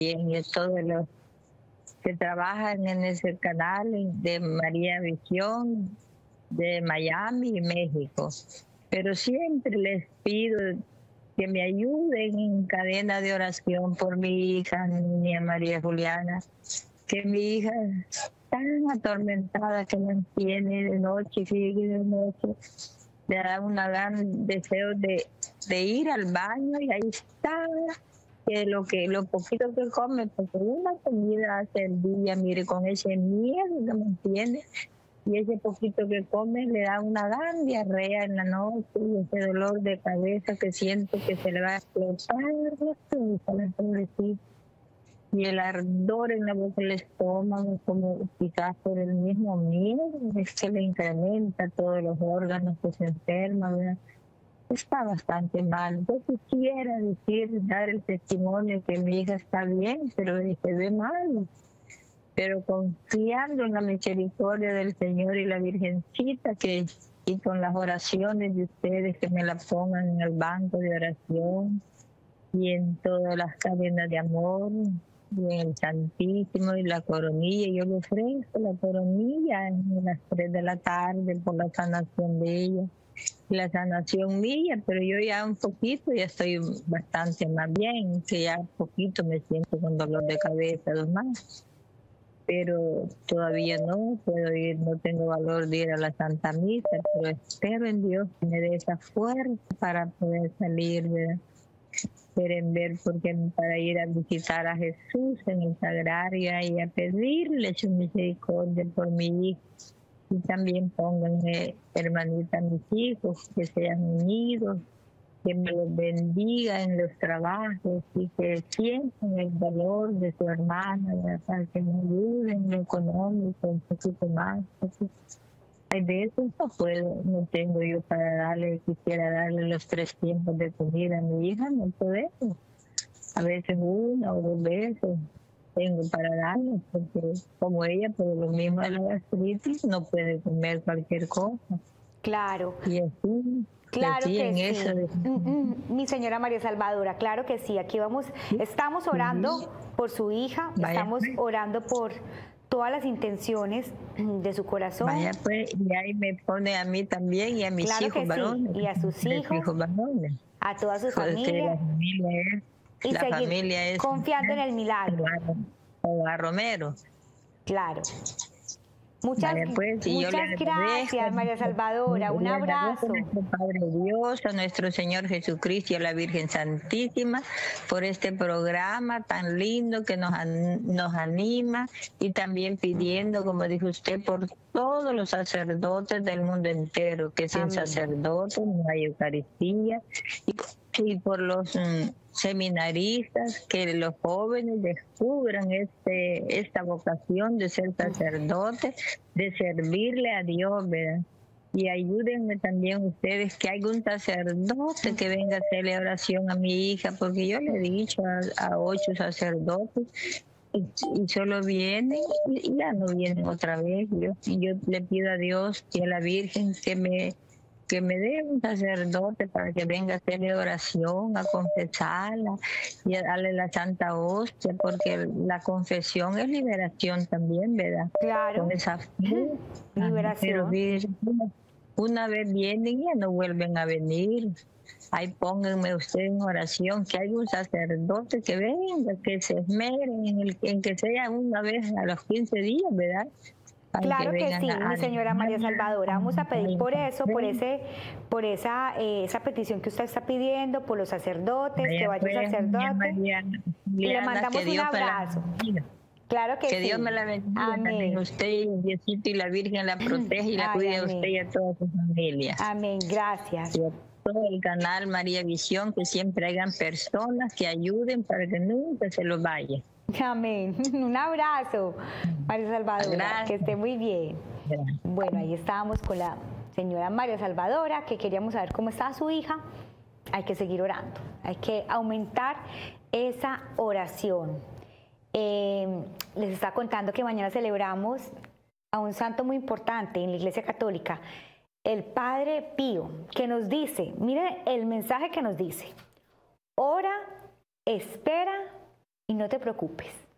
y a todos los que trabajan en ese canal de María Visión, de Miami y México. Pero siempre les pido que me ayuden en cadena de oración por mi hija, niña María Juliana, que mi hija tan atormentada que me tiene de noche, sigue de noche, le da un gran deseo de ir al baño y ahí está, que lo poquito que come, porque una comida hace el día, mire, con ese miedo que me entiende, y ese poquito que come le da una gran diarrea en la noche y ese dolor de cabeza que siento que se le va a explotar la pobrecita. Y el ardor en la boca del estómago, como quizás por el mismo miedo, es que le incrementa todos los órganos que se enferman, ¿verdad? Está bastante mal. Yo quisiera dar el testimonio que mi hija está bien, pero se ve mal. Pero confiando en la misericordia del Señor y la Virgencita, y con las oraciones de ustedes que me la pongan en el banco de oración y en todas las cadenas de amor, y en el Santísimo y la coronilla. Yo le ofrezco la coronilla a las 3 de la tarde por la sanación de ella, la sanación mía, pero yo ya un poquito, ya estoy bastante más bien, que ya un poquito me siento con dolor de cabeza, más. Pero todavía no puedo ir, no tengo valor de ir a la Santa Misa, pero espero en Dios que me dé esa fuerza para poder salir, ¿verdad? Esperen ver, porque para ir a visitar a Jesús en el sagrario y a pedirle su misericordia por mi hijo. Y también pónganme, hermanita, a mis hijos, que sean unidos, que me los bendiga en los trabajos y que sientan el dolor de su hermana, para que me ayuden en lo económico un poquito más. Hay veces no puedo, no tengo yo para darle, quisiera darle los 3 tiempos de comida a mi hija, no podemos. A veces 1 o 2 veces tengo para darle, porque como ella, por lo mismo de la gastritis, no puede comer cualquier cosa. Claro. Y así. Claro sí, que sí. Eso Mi señora María Salvadora, claro que sí. Aquí estamos orando por su hija, estamos orando por todas las intenciones de su corazón. Vaya pues, y ahí me pone a mí también y a mis hijos varones. Y a sus hijos varones. a toda su familia. La familia es confiando en el milagro. O a Romero. Claro. Muchas gracias, María Salvadora. Un abrazo. A nuestro Padre Dios, a nuestro Señor Jesucristo y a la Virgen Santísima por este programa tan lindo que nos anima, y también pidiendo, como dijo usted, por todos los sacerdotes del mundo entero, que sin sacerdotes no hay Eucaristía, y por los seminaristas, que los jóvenes descubran esta vocación de ser sacerdotes, de servirle a Dios, ¿verdad? Y ayúdenme también ustedes, que hay un sacerdote que venga a hacerle oración a mi hija, porque yo le he dicho a 8 sacerdotes y solo vienen y ya no vienen otra vez. Yo le pido a Dios y a la Virgen que me dé un sacerdote para que venga a hacerle oración, a confesarla y a darle la Santa Hostia, porque la confesión es liberación también, ¿verdad? Claro. Con esa fe. Liberación. Pero una vez vienen y ya no vuelven a venir. Ahí pónganme ustedes en oración, que hay un sacerdote que venga, que se esmeren en que sea una vez a los 15 días, ¿verdad? Claro que sí, mi señora María Salvadora. Vamos a pedir por eso, por esa petición que usted está pidiendo, por los sacerdotes, que vaya un sacerdote. Y le mandamos un abrazo. Claro que sí. Que Dios me la bendiga también usted, y Diosito y la Virgen la protege y la cuide a usted y a toda su familia. Amén, gracias. Y a todo el canal María Visión, que siempre hayan personas que ayuden para que nunca se los vaya. Amén. Un abrazo, María Salvadora. Gracias. Que esté muy bien. Gracias. Bueno, ahí estábamos con la señora María Salvadora, que queríamos saber cómo estaba su hija. Hay que seguir orando, hay que aumentar esa oración. Les está contando que mañana celebramos a un santo muy importante en la Iglesia Católica, el Padre Pío, que nos dice, miren el mensaje que nos dice: ora, espera y no te preocupes.